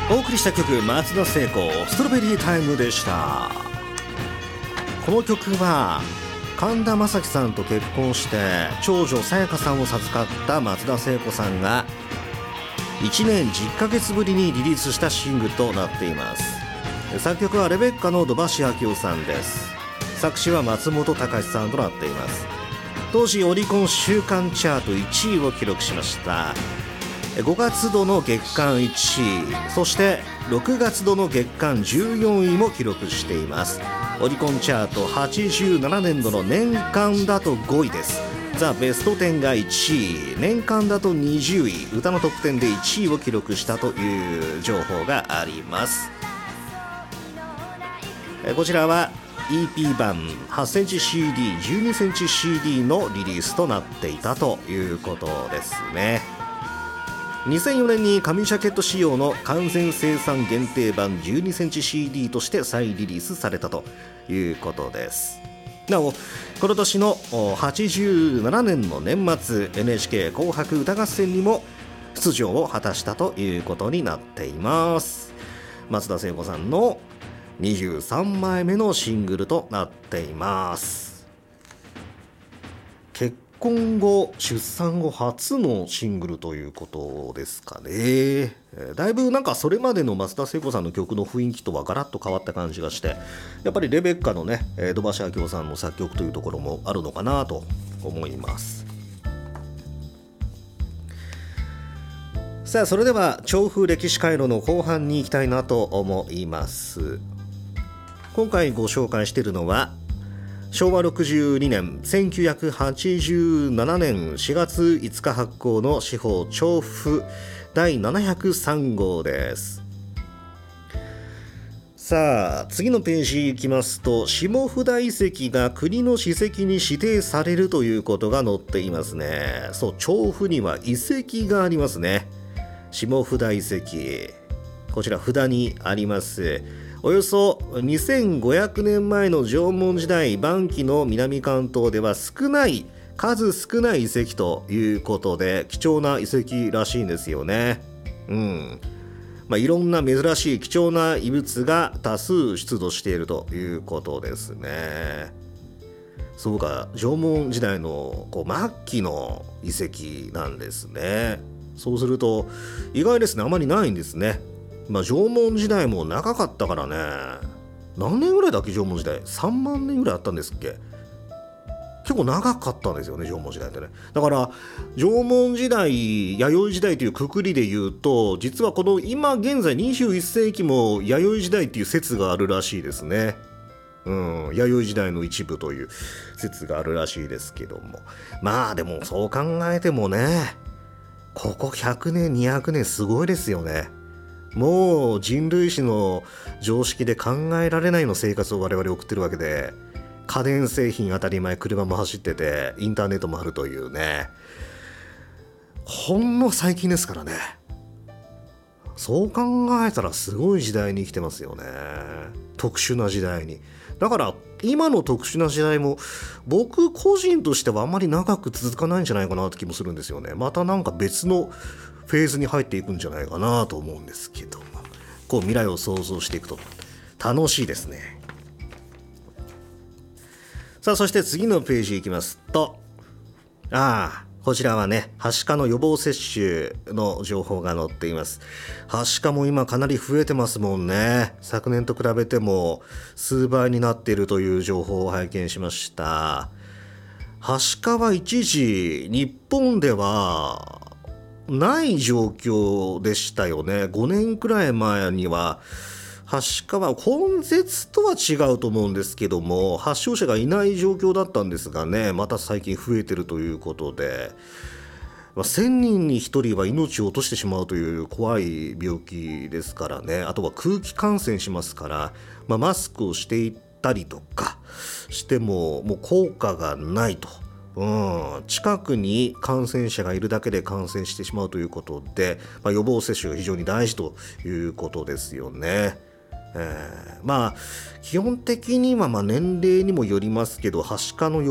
お送りした曲、松田聖子ストロベリータイムでした。この曲は神田正輝さんと結婚して長女さやかさんを授かった松田聖子さんが1年10ヶ月ぶりにリリースしたシングルとなっています。作曲はレベッカの土橋明夫さんです。作詞は松本隆さんとなっています。当時オリコン週間チャート1位を記録しました。5月度の月間1位、そして6月度の月間14位も記録しています。オリコンチャート87年度の年間だと5位です。ザ・ベスト10が1位、年間だと20位、歌のトップ10で1位を記録したという情報があります。こちらは EP 版 8cm CD、12cm CD のリリースとなっていたということですね。2004年に紙ジャケット仕様の完全生産限定版 12cm CD として再リリースされたということです。なおこの年の87年の年末 NHK 紅白歌合戦にも出場を果たしたということになっています。松田聖子さんの23枚目のシングルとなっています。結婚後出産後初のシングルということですかね。だいぶなんかそれまでの松田聖子さんの曲の雰囲気とはガラッと変わった感じがして、やっぱりレベッカのね土橋明夫さんの作曲というところもあるのかなと思います。さあそれでは調布歴史回路の後半に行きたいなと思います。今回ご紹介しているのは昭和62年1987年4月5日発行の司法調布第703号です。さあ次のページ行きますと、下札遺跡が国の史跡に指定されるということが載っていますね。そう、調布には遺跡がありますね。下札遺跡、こちら札にあります。およそ2500年前の縄文時代晩期の南関東では数少ない遺跡ということで貴重な遺跡らしいんですよね。いろんな珍しい貴重な遺物が多数出土しているということですね。そうか、縄文時代の末期の遺跡なんですね。そうすると意外ですね、あまりないんですね。縄文時代も長かったからね。何年ぐらいだっけ、縄文時代3万年ぐらいあったんですっけ。結構長かったんですよね、縄文時代ってね。だから縄文時代弥生時代というくくりで言うと、実はこの今現在21世紀も弥生時代っていう説があるらしいですね。弥生時代の一部という説があるらしいですけども、でもそう考えてもね、ここ100年200年すごいですよね。もう人類史の常識で考えられないの生活を我々送ってるわけで、家電製品当たり前、車も走っててインターネットもあるというね、ほんの最近ですからね。そう考えたらすごい時代に生きてますよね。特殊な時代に。だから今の特殊な時代も僕個人としてはあんまり長く続かないんじゃないかなって気もするんですよね。またなんか別のフェーズに入っていくんじゃないかなと思うんですけども、こう未来を想像していくと楽しいですね。さあそして次のページ行きますと、こちらはね、はしかの予防接種の情報が載っています。はしかも今かなり増えてますもんね。昨年と比べても数倍になっているという情報を拝見しました。はしかは一時日本ではない状況でしたよね。5年くらい前にははしかは根絶とは違うと思うんですけども、発症者がいない状況だったんですがね、また最近増えてるということで、1000人に1人は命を落としてしまうという怖い病気ですからね。あとは空気感染しますから、マスクをしていったりとかしてもう効果がないと。近くに感染者がいるだけで感染してしまうということで、予防接種が非常に大事ということですよね。基本的には年齢にもよりますけど、はしかの予